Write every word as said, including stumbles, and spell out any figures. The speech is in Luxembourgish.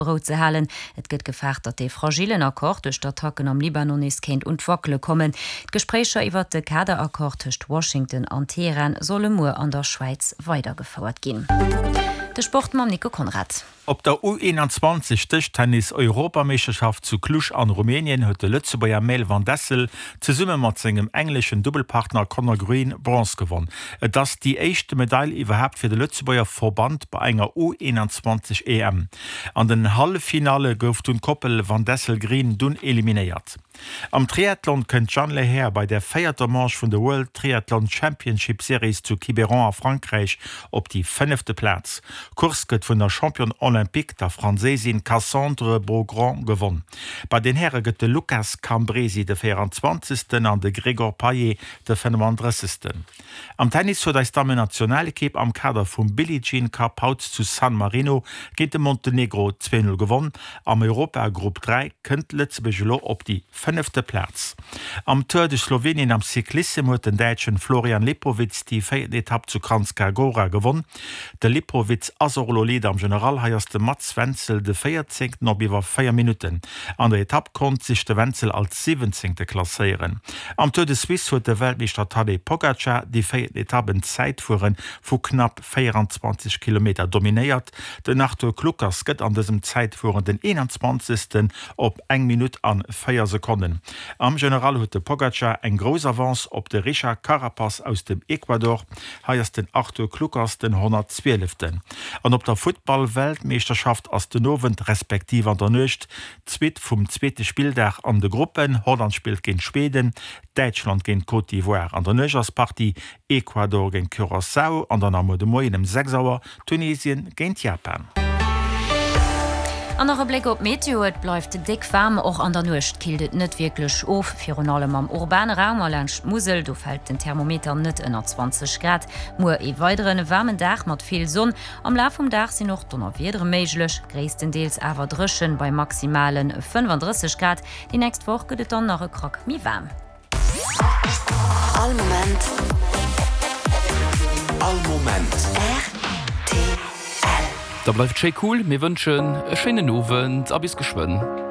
Brot ze halen. Et gëtt gefacht, dat de fragilen Akkord durch d'Attacken am Libanon is kennt und wackele kommen. D'Gesprächer iwwer de Kaderakkord tcht Washington an Teheran solle nur an der Schweiz weitergefauert gin. De Sportmann Nico Konrad. Op der U einundzwanzig Tischtennis-Europameisterschaft zu Cluj an Rumänien huet de Lützeburger Mel van Dessel ze summe mat segem englischen Doppelpartner Conor Green Bronze gewonnen. Das die eischchte Medaille iwwerhaupt fir de Lützeburger Verband bei enger U einundzwanzig E M. An den Hallefinale gouf d'un Koppel van Dessel Green dun eliminiert. Am Triathlon kënnt Jean Leher bei der feierter Marsch vun der World Triathlon Championship Series zu Quiberon a Frankreich op die fünfte Platz. Kurs gëtt vun der Champion Olympique der Franzésin Cassandre Beaugrand gewonnen. Bei den Herren gëtt de Lucas Cambresi de vierundzwanzigsten an de Gregor Payet de fünfunddreißigsten Am Tennis huet eis Damen Nationalkipp am Kader vum Billie Jean Cup haut zu San Marino géint de Montenegro zwei null gewonnen. Am Europa Group drei kënnt Lützeburg op die fünfte Platz. Am Tour de Slowenien am Cyclisme huet den Deitschen Florian Lipowitz die vierte Etappe zu Kranjska Gora gewonnen. De Lipowitz Asorlolid am General heiers de Mats Wenzel de vierzehnten op iwwer vier Minuten. An der Etappe konnte sich de Wenzel als siebzehnten klassieren. Am Tour de Suisse huet de Weltmeister Tadej Pogacar die vierte Etappen Zeitfuhren vu knapp vierundzwanzig Kilometer dominiert. Den Arthur Klukas gëtt an diesem Zeitfuhren den einundzwanzigsten op eng Minute an vier Sekunden. Am General huet de Pogacar eng gros Avance op de Richard Carapaz aus dem Ecuador, heiers den Arthur Klukas den hundertzwölften An op der Football-Weltmeisterschaft ass den Nowen respektiv an der Nøcht, Zzweet vum zweete Spieldach an de Gruppen, Holland spielt gegen Schweden, Deutschland gegen Côte d'Ivoire an der Neugerspartie, Ecuador gegen Curaçao an der Name de Moinem Sechsauer, Tunesien gegen Japan. An der Blick op Meteoet bleifte dick warm och an der Nucht kildet net wirklich of Fi allem am urbane Raum erläncht Musel, du fällt den Thermometer net ënner zwanzig Grad. Mu e weiteren warmen Dach mat viel Sonn. Am La vom Dach sie noch donner wieder meiglech, gréestendeels awer drschen bei maximalen fünfunddreißig Grad. Die nächst Woche gëtt dann noch e Krock mi warm. All moment. All moment. R T L. Da bleibt schön cool, wir wünschen einen schönen Abend, ab bis geschwind.